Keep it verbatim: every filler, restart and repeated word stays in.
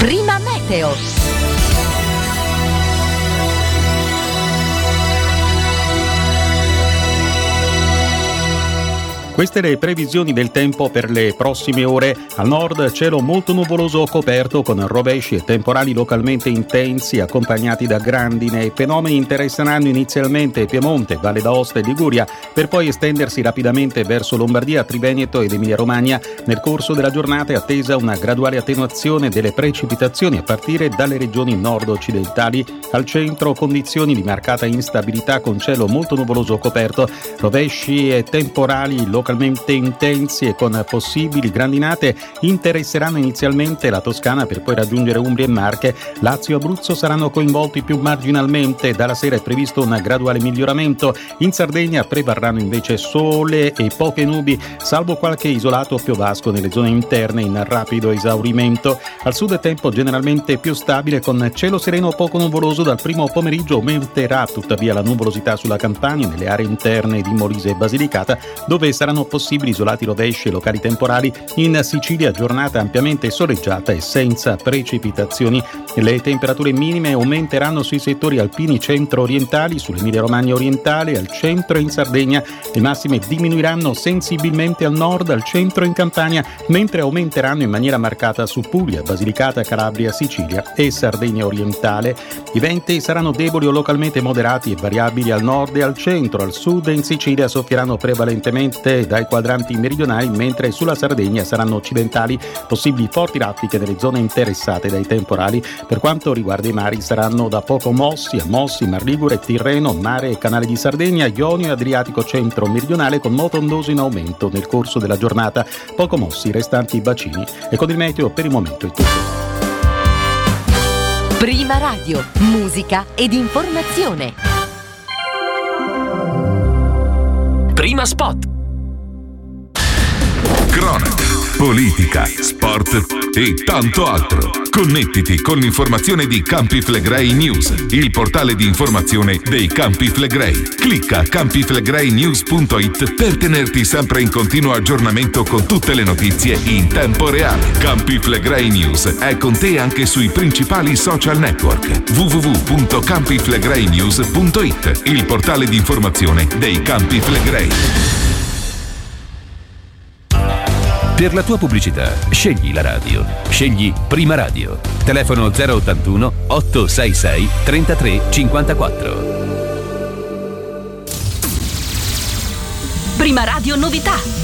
Prima Meteo. Queste le previsioni del tempo per le prossime ore. Al nord cielo molto nuvoloso o coperto con rovesci e temporali localmente intensi accompagnati da grandine. Fenomeni interesseranno inizialmente Piemonte, Valle d'Aosta e Liguria per poi estendersi rapidamente verso Lombardia, Triveneto ed Emilia-Romagna. Nel corso della giornata è attesa una graduale attenuazione delle precipitazioni a partire dalle regioni nord-occidentali. Al centro condizioni di marcata instabilità con cielo molto nuvoloso o coperto, rovesci e temporali localmente localmente intensi e con possibili grandinate interesseranno inizialmente la Toscana per poi raggiungere Umbria e Marche. Lazio e Abruzzo saranno coinvolti più marginalmente. Dalla sera è previsto un graduale miglioramento. In Sardegna prevarranno invece sole e poche nubi, salvo qualche isolato piovasco nelle zone interne in rapido esaurimento. Al sud è tempo generalmente più stabile con cielo sereno o poco nuvoloso. Dal primo pomeriggio aumenterà tuttavia la nuvolosità sulla Campania, nelle aree interne di Molise e Basilicata, dove saranno possibili isolati rovesci e locali temporali. In Sicilia giornata ampiamente soleggiata e senza precipitazioni. Le temperature minime aumenteranno sui settori alpini centro-orientali, sull'Emilia-Romagna orientale, al centro e in Sardegna. Le massime diminuiranno sensibilmente al nord, al centro e in Campania, mentre aumenteranno in maniera marcata su Puglia, Basilicata, Calabria, Sicilia e Sardegna orientale. I venti saranno deboli o localmente moderati e variabili al nord e al centro. Al sud e in Sicilia soffieranno prevalentemente dai quadranti meridionali, mentre sulla Sardegna saranno occidentali. Possibili forti raffiche nelle zone interessate dai temporali. Per quanto riguarda i mari, saranno da poco mossi a mossi Mar Ligure, Tirreno, Mare e Canale di Sardegna, Ionio e Adriatico centro meridionale con moto ondoso in aumento nel corso della giornata. Poco mossi i restanti bacini. E con il meteo per il momento è tutto. Prima Radio, musica ed informazione. Prima Spot. Cronaca, politica, sport e tanto altro. Connettiti con l'informazione di Campi Flegrei News, il portale di informazione dei Campi Flegrei. Clicca campi flegrei news punto it per tenerti sempre in continuo aggiornamento con tutte le notizie in tempo reale. Campi Flegrei News è con te anche sui principali social network. w w w punto campi flegrei news punto it, il portale di informazione dei Campi Flegrei. Per la tua pubblicità, scegli la radio. Scegli Prima Radio. Telefono zero ottantuno otto sei sei trentatré cinquantaquattro. Prima Radio novità.